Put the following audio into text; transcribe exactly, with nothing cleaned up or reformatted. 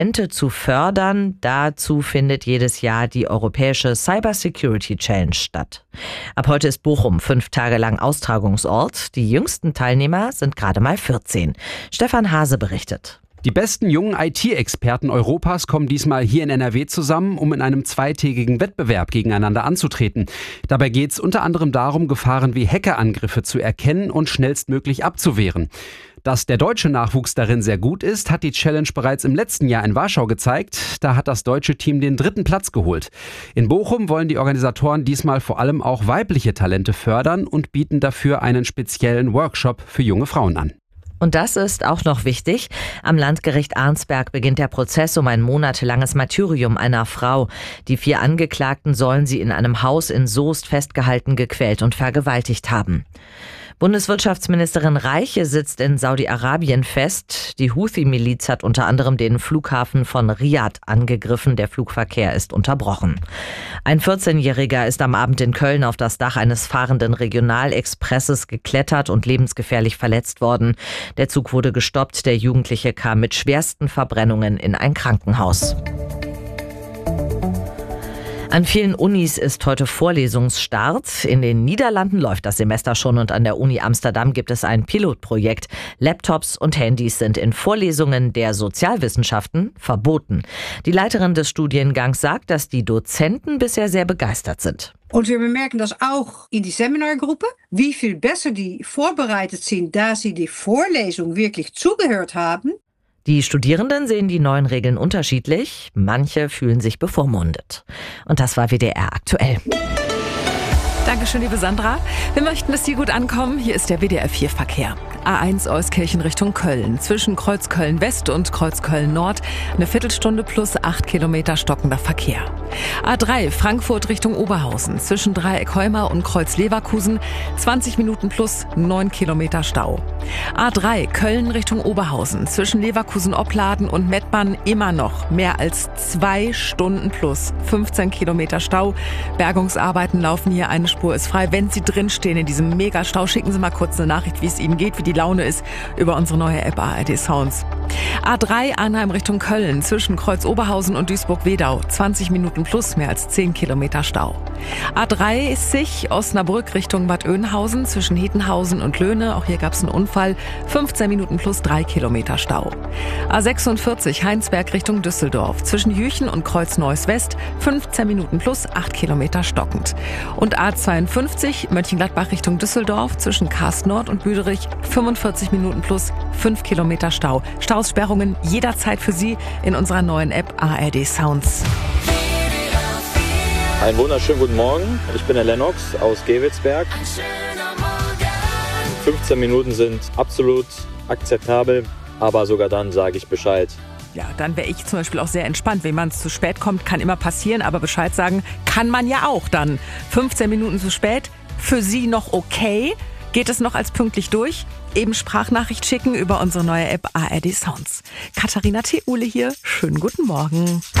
Talente zu fördern. Dazu findet jedes Jahr die Europäische Cyber Security Challenge statt. Ab heute ist Bochum fünf Tage lang Austragungsort. Die jüngsten Teilnehmer sind gerade mal vierzehn. Stefan Hase berichtet. Die besten jungen I T-Experten Europas kommen diesmal hier in N R W zusammen, um in einem zweitägigen Wettbewerb gegeneinander anzutreten. Dabei geht es unter anderem darum, Gefahren wie Hackerangriffe zu erkennen und schnellstmöglich abzuwehren. Dass der deutsche Nachwuchs darin sehr gut ist, hat die Challenge bereits im letzten Jahr in Warschau gezeigt. Da hat das deutsche Team den dritten Platz geholt. In Bochum wollen die Organisatoren diesmal vor allem auch weibliche Talente fördern und bieten dafür einen speziellen Workshop für junge Frauen an. Und das ist auch noch wichtig. Am Landgericht Arnsberg beginnt der Prozess um ein monatelanges Martyrium einer Frau. Die vier Angeklagten sollen sie in einem Haus in Soest festgehalten, gequält und vergewaltigt haben. Bundeswirtschaftsministerin Reiche sitzt in Saudi-Arabien fest. Die Houthi-Miliz hat unter anderem den Flughafen von Riad angegriffen. Der Flugverkehr ist unterbrochen. Ein vierzehnjähriger ist am Abend in Köln auf das Dach eines fahrenden Regionalexpresses geklettert und lebensgefährlich verletzt worden. Der Zug wurde gestoppt. Der Jugendliche kam mit schwersten Verbrennungen in ein Krankenhaus. An vielen Unis ist heute Vorlesungsstart. In den Niederlanden läuft das Semester schon und an der Uni Amsterdam gibt es ein Pilotprojekt. Laptops und Handys sind in Vorlesungen der Sozialwissenschaften verboten. Die Leiterin des Studiengangs sagt, dass die Dozenten bisher sehr begeistert sind. Und wir bemerken das auch in die Seminargruppen, wie viel besser die vorbereitet sind, da sie die Vorlesung wirklich zugehört haben. Die Studierenden sehen die neuen Regeln unterschiedlich. Manche fühlen sich bevormundet. Und das war W D R aktuell. Dankeschön, liebe Sandra. Wir möchten, dass Sie gut ankommen. Hier ist der W D R vier Verkehr. A eins Euskirchen Richtung Köln. Zwischen Kreuzköln West und Kreuzköln Nord eine Viertelstunde plus acht Kilometer stockender Verkehr. A drei Frankfurt Richtung Oberhausen. Zwischen Dreieck Heuma und Kreuz Leverkusen zwanzig Minuten plus neun Kilometer Stau. A drei Köln Richtung Oberhausen. Zwischen Leverkusen Opladen und Mettmann immer noch mehr als zwei Stunden plus fünfzehn Kilometer Stau. Bergungsarbeiten laufen hier, eine Spur ist frei. Wenn Sie drinstehen in diesem Megastau, schicken Sie mal kurz eine Nachricht, wie es Ihnen geht, wie die Laune ist, über unsere neue App A R D Sounds. A drei Arnheim Richtung Köln. Zwischen Kreuz Oberhausen und Duisburg-Wedau zwanzig Minuten plus mehr als zehn Kilometer Stau. A drei Sich Osnabrück Richtung Bad Oeynhausen. Zwischen Hetenhausen und Löhne, auch hier gab es einen Unfall, fünfzehn Minuten plus drei Kilometer Stau. A sechsundvierzig Heinsberg Richtung Düsseldorf. Zwischen Jüchen und Kreuz Neuss West fünfzehn Minuten plus acht Kilometer stockend. Und A zweiundfünfzig Mönchengladbach Richtung Düsseldorf. Zwischen Karst Nord und Büderich fünfundvierzig Minuten plus fünf Kilometer Stau. Staussperrungen jederzeit für Sie in unserer neuen App A R D Sounds. Einen wunderschönen guten Morgen. Ich bin der Lennox aus Gevelsberg. fünfzehn Minuten sind absolut akzeptabel, aber sogar dann sage ich Bescheid. Ja, dann wäre ich zum Beispiel auch sehr entspannt. Wenn man zu spät kommt, kann immer passieren, aber Bescheid sagen kann man ja auch dann. fünfzehn Minuten zu spät, für Sie noch okay. Geht es noch als pünktlich durch? Eben Sprachnachricht schicken über unsere neue App A R D Sounds. Katharina Theule hier, schönen guten Morgen.